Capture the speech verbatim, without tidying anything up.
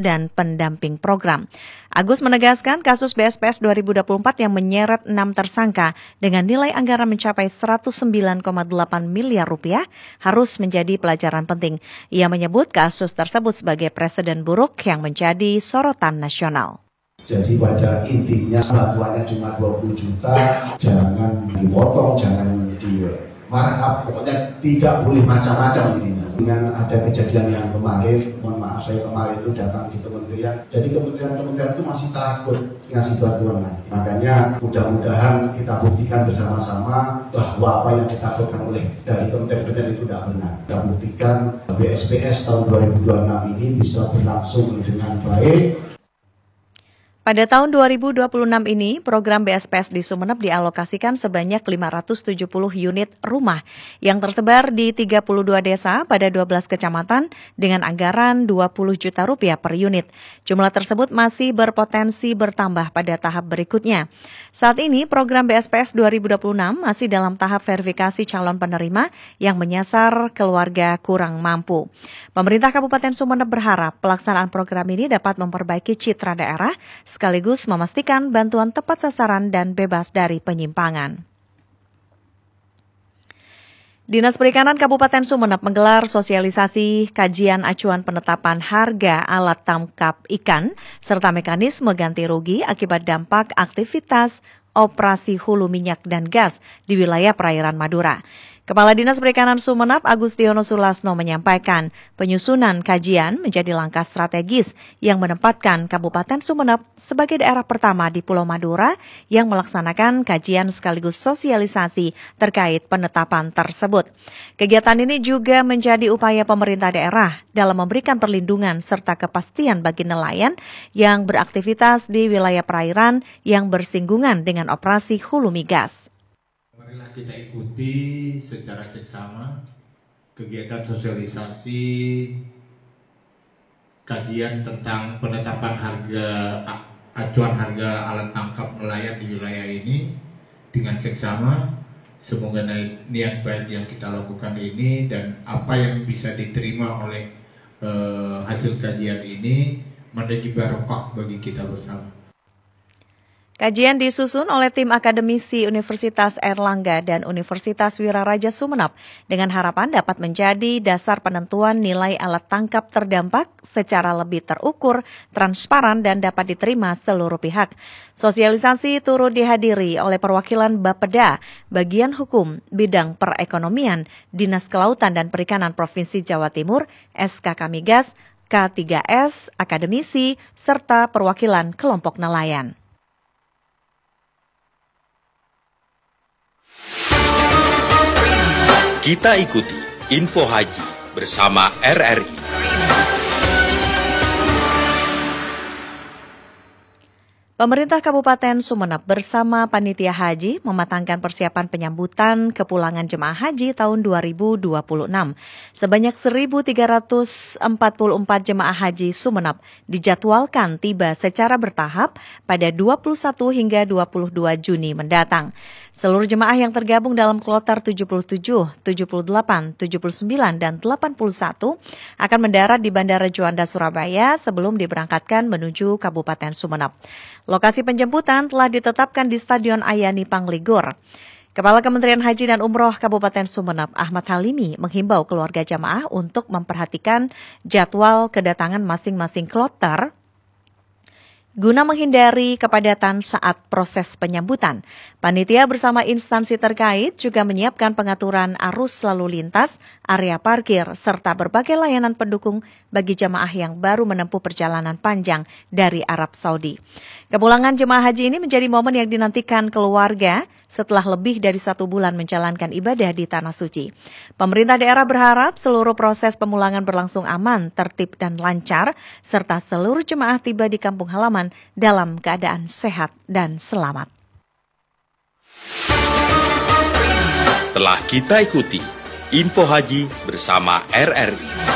dan pendamping program. Agus menegaskan kasus B S P S dua ribu dua puluh empat yang menyeret enam tersangka dengan nilai anggaran mencapai seratus sembilan koma delapan miliar rupiah harus menjadi pelajaran penting. Ia menyebut kasus tersebut sebagai presiden buruk yang menjadi sorotan nasional. Jadi pada intinya bantuannya cuma dua puluh juta, jangan dipotong, jangan di markup, pokoknya tidak boleh macam-macam intinya. Dengan ada kejadian yang kemarin, mohon maaf saya kemarin itu datang di kementerian, jadi kementerian-kementerian itu masih takut ngasih bantuan lagi. Makanya mudah-mudahan kita buktikan bersama-sama bahwa apa yang ditakutkan oleh dari kementerian-kementerian itu tidak benar. Kita buktikan B S P S tahun dua ribu dua puluh enam ini bisa berlangsung dengan baik. Pada tahun dua ribu dua puluh enam ini, program B S P S di Sumeneb dialokasikan sebanyak lima ratus tujuh puluh unit rumah yang tersebar di tiga puluh dua desa pada dua belas kecamatan dengan anggaran dua puluh juta rupiah per unit. Jumlah tersebut masih berpotensi bertambah pada tahap berikutnya. Saat ini, program B S P S dua ribu dua puluh enam masih dalam tahap verifikasi calon penerima yang menyasar keluarga kurang mampu. Pemerintah Kabupaten Sumeneb berharap pelaksanaan program ini dapat memperbaiki citra daerah sekaligus memastikan bantuan tepat sasaran dan bebas dari penyimpangan. Dinas Perikanan Kabupaten Sumeneb menggelar sosialisasi kajian acuan penetapan harga alat tangkap ikan serta mekanisme ganti rugi akibat dampak aktivitas operasi hulu minyak dan gas di wilayah perairan Madura. Kepala Dinas Perikanan Sumeneb Agustiono Sulasno menyampaikan penyusunan kajian menjadi langkah strategis yang menempatkan Kabupaten Sumeneb sebagai daerah pertama di Pulau Madura yang melaksanakan kajian sekaligus sosialisasi terkait penetapan tersebut. Kegiatan ini juga menjadi upaya pemerintah daerah dalam memberikan perlindungan serta kepastian bagi nelayan yang beraktivitas di wilayah perairan yang bersinggungan dengan operasi hulu migas. Marilah kita ikuti secara seksama kegiatan sosialisasi kajian tentang penetapan harga acuan harga alat tangkap nelayan di wilayah ini dengan seksama. Semoga niat baik yang kita lakukan ini dan apa yang bisa diterima oleh eh, hasil kajian ini menjadi barokah bagi kita bersama. Kajian disusun oleh tim akademisi Universitas Airlangga dan Universitas Wiraraja Sumeneb dengan harapan dapat menjadi dasar penentuan nilai alat tangkap terdampak secara lebih terukur, transparan, dan dapat diterima seluruh pihak. Sosialisasi turut dihadiri oleh perwakilan Bapeda, Bagian Hukum, Bidang Perekonomian, Dinas Kelautan dan Perikanan Provinsi Jawa Timur, S K K Migas, K tiga S, akademisi, serta perwakilan kelompok nelayan. Kita ikuti Info Haji bersama R R I. Pemerintah Kabupaten Sumeneb bersama Panitia Haji mematangkan persiapan penyambutan kepulangan jemaah haji tahun dua ribu dua puluh enam. Sebanyak seribu tiga ratus empat puluh empat jemaah haji Sumeneb dijadwalkan tiba secara bertahap pada dua puluh satu hingga dua puluh dua Juni mendatang. Seluruh jemaah yang tergabung dalam kloter tujuh puluh tujuh, tujuh puluh delapan, tujuh puluh sembilan, dan delapan puluh satu akan mendarat di Bandara Juanda, Surabaya sebelum diberangkatkan menuju Kabupaten Sumeneb. Lokasi penjemputan telah ditetapkan di Stadion Ayani Pangligur. Kepala Kementerian Haji dan Umroh Kabupaten Sumeneb, Ahmad Halimi, menghimbau keluarga jamaah untuk memperhatikan jadwal kedatangan masing-masing kloter guna menghindari kepadatan saat proses penyambutan. Panitia bersama instansi terkait juga menyiapkan pengaturan arus lalu lintas, area parkir, serta berbagai layanan pendukung bagi jemaah yang baru menempuh perjalanan panjang dari Arab Saudi. Kepulangan jemaah haji ini menjadi momen yang dinantikan keluarga setelah lebih dari satu bulan menjalankan ibadah di Tanah Suci. Pemerintah daerah berharap seluruh proses pemulangan berlangsung aman, tertib, dan lancar, serta seluruh jemaah tiba di kampung halaman dalam keadaan sehat dan selamat. Telah kita ikuti Info Haji bersama R R I.